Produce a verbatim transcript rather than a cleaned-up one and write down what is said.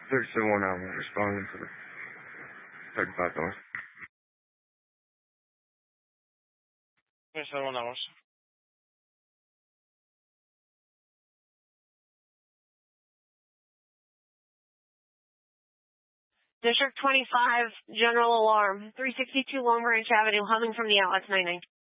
thirty-seven one hour responding to the thirty-five dollars. thirty-seven one hours. District twenty-five, general alarm, three sixty-two Long Branch Avenue, humming from the outlets, nine nine.